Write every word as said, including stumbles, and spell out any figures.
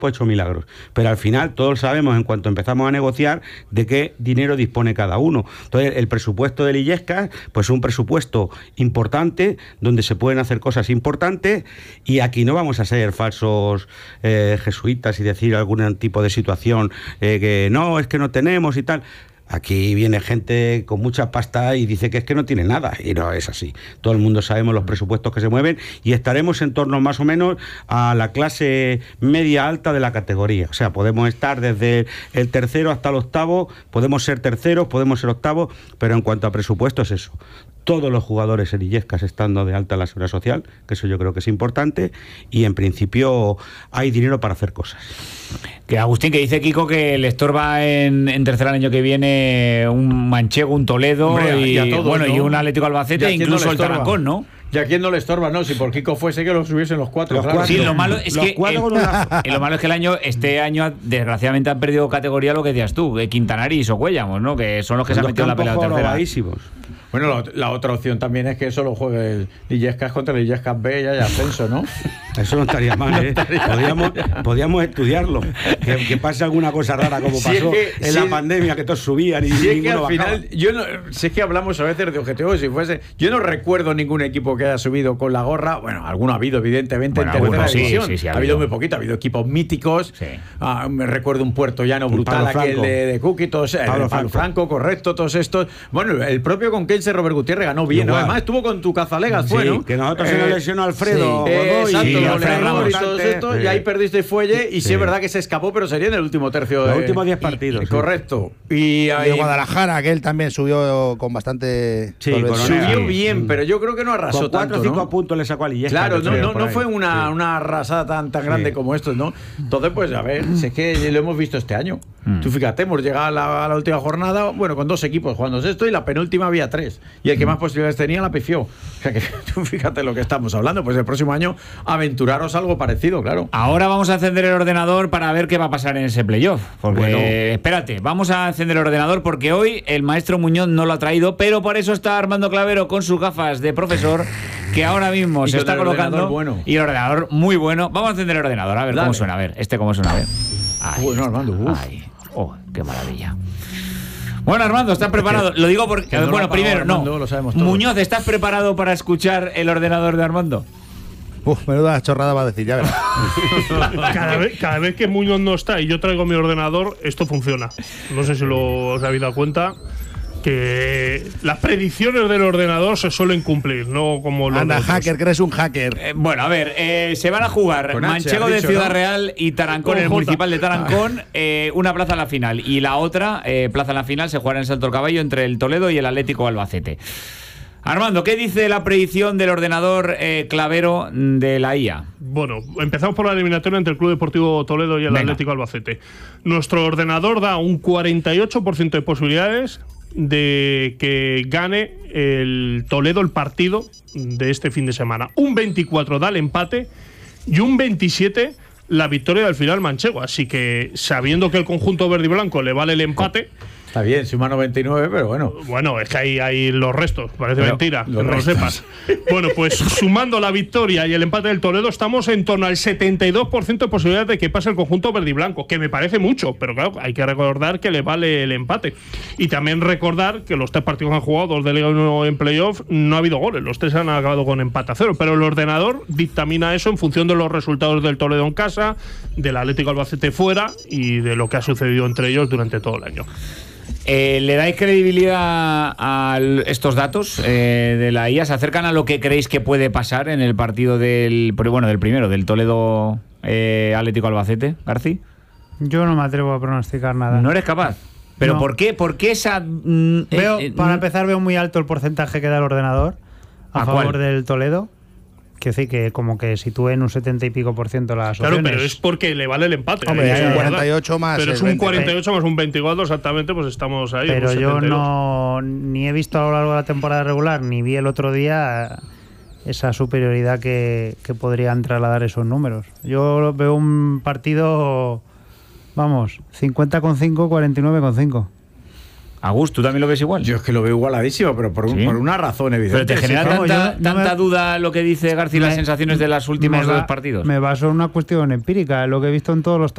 pues hecho milagros, pero al final todos sabemos en cuanto empezamos a negociar de qué dinero dispone cada uno. Entonces el presupuesto del Illescas pues es un presupuesto importante donde se pueden hacer cosas importantes y aquí no vamos a ser falsos eh, jesuitas y decir algún tipo de situación eh, que no, es que no tenemos y tal. Aquí viene gente con mucha pasta y dice que es que no tiene nada, y no es así. Todo el mundo sabemos los presupuestos que se mueven y estaremos en torno más o menos a la clase media alta de la categoría. O sea, podemos estar desde el tercero hasta el octavo, podemos ser terceros, podemos ser octavos, pero en cuanto a presupuesto es eso. Todos los jugadores en Illescas estando de alta en la Seguridad Social, que eso yo creo que es importante, y en principio hay dinero para hacer cosas. Que Agustín, que dice Kiko que le estorba en, en tercer año que viene un Manchego, un Toledo, Hombre, y, y, todos, bueno, ¿no? y un Atlético Albacete, e incluso no el Tarancón, ¿no? ¿Y a quién no le estorba? No, si por Kiko fuese que los subiesen los cuatro. Los claro. cuatro. Sí, lo malo es que el, lo malo es que el año, este año, desgraciadamente han perdido categoría lo que decías tú, Quintanari y Socuéllamos, ¿no? Que son los que se han metido en la pelea tercera. Bueno, la, la otra opción también es que eso lo juegue el Illescas contra el Illescas B y haya ascenso, ¿no? Eso no estaría mal, ¿eh? No estaría podríamos, mal. podríamos estudiarlo. Que, que pase alguna cosa rara como si pasó es que, en si la es, pandemia, que todos subían y si ninguno es que al bajaba. final, yo no, si es que hablamos a veces de objetivos, si fuese, yo no recuerdo ningún equipo que haya subido con la gorra. Bueno, alguno ha habido, evidentemente, bueno, en tercera división. Sí, sí, sí, ha, ha habido muy poquito, ha habido equipos míticos. Sí. Ah, me recuerdo un Puerto Llano brutal, aquel de, de Cookie, todos, Pablo, el, Pablo Franco. Franco, correcto, todos estos. Bueno, el propio Conquense, Robert Gutiérrez, ganó bien. Igual. Además, estuvo con tu Cazalegas, sí, bueno. Que nosotros eh, se nos lesionó Alfredo. Sí, eh, exacto, y Alfredo Ramos y todos estos, sí. Y ahí perdiste fuelle. Y sí. sí es verdad que se escapó, pero sería en el último tercio. Los de, últimos diez partidos. Y, sí. Correcto. Y, ahí, y Guadalajara, que él también subió con bastante. Sí, subió bien, pero yo creo que no arrasó con tanto. cuatro o cinco ¿no? puntos le sacó al Illescas. Claro, no, no, no fue una, sí. una arrasada tan, tan grande sí. como estos, ¿no? Entonces, pues a ver, sé que lo hemos visto este año. Mm. Tú fíjate, hemos llegado a la, a la última jornada, bueno, con dos equipos jugando esto y la penúltima había tres. Y el que más posibilidades tenía la pifió. O sea que tú fíjate lo que estamos hablando. Pues el próximo año aventuraros algo parecido, claro. Ahora vamos a encender el ordenador para ver qué va a pasar en ese playoff. Porque, bueno. espérate, vamos a encender el ordenador porque hoy el maestro Muñoz no lo ha traído, pero por eso está Armando Clavero con sus gafas de profesor, que ahora mismo se está colocando. Bueno. Y el ordenador muy bueno. Vamos a encender el ordenador, a ver Dale. cómo suena. A ver, este cómo suena, a ver. Ay, bueno, Armando, uf. Ay, oh, qué maravilla. Bueno, Armando, ¿estás preparado? Lo digo porque... No bueno, primero, no. Armando, lo sabemos todos. Muñoz, ¿estás preparado para escuchar el ordenador de Armando? Uf, menuda chorrada va a decir, ya verás. cada, vez, cada vez que Muñoz no está y yo traigo mi ordenador, esto funciona. No sé si lo os habéis dado cuenta que las predicciones del ordenador se suelen cumplir, no como los Anda, otros. hacker, que eres un hacker. Eh, bueno, a ver, eh, se van a jugar Con Manchego H, de dicho, Ciudad ¿no? Real y Tarancón, en el municipal de Tarancón, eh, una plaza en la final. Y la otra eh, plaza en la final se jugará en Salto del Caballo entre el Toledo y el Atlético Albacete. Armando, ¿qué dice la predicción del ordenador eh, Clavero de la I A? Bueno, empezamos por la eliminatoria entre el Club Deportivo Toledo y el Venga. Atlético Albacete. Nuestro ordenador da un cuarenta y ocho por ciento de posibilidades de que gane el Toledo el partido de este fin de semana. Un veinticuatro da el empate y un veintisiete la victoria del final manchego. Así que, sabiendo que el conjunto verde y blanco le vale el empate... Está bien, suma noventa y nueve, pero bueno. Bueno, es que hay, hay los restos, parece pero mentira, que no lo sepas. Bueno, pues sumando la victoria y el empate del Toledo, estamos en torno al setenta y dos por ciento de posibilidades de que pase el conjunto verde y blanco, que me parece mucho, pero claro, hay que recordar que le vale el empate. Y también recordar que los tres partidos que han jugado, dos de Liga y uno en playoff, no ha habido goles, los tres han acabado con empate a cero, pero el ordenador dictamina eso en función de los resultados del Toledo en casa, del Atlético Albacete fuera y de lo que ha sucedido entre ellos durante todo el año. Eh, ¿Le dais credibilidad a estos datos eh, de la I A? ¿Se acercan a lo que creéis que puede pasar en el partido del bueno del primero, del Toledo eh, Atlético Albacete, García? Yo no me atrevo a pronosticar nada. ¿No eres capaz? ¿Pero no. por qué? ¿Por qué esa...? Mm, veo, eh, para eh, empezar, veo muy alto el porcentaje que da el ordenador a, ¿a favor cuál? del Toledo. Quiero decir que como que sitúen un setenta y pico por ciento las opciones. Claro, pero es porque le vale el empate. Hombre, es un cuarenta y ocho más. Pero es un cuarenta y ocho más un veinticuatro, exactamente, pues estamos ahí. Pero yo no ni he visto a lo largo de la temporada regular, ni vi el otro día esa superioridad que, que podrían trasladar esos números. Yo veo un partido, vamos, cincuenta con cinco, cuarenta y nueve con cinco. Agus, ¿tú también lo ves igual? Yo es que lo veo igualadísimo, pero por, un, ¿Sí? por una razón evidente. ¿Pero te genera sí, tanta, yo, tanta me, duda lo que dice García y las sensaciones de los últimos va, dos partidos? Me baso en una cuestión empírica, lo que he visto en todos los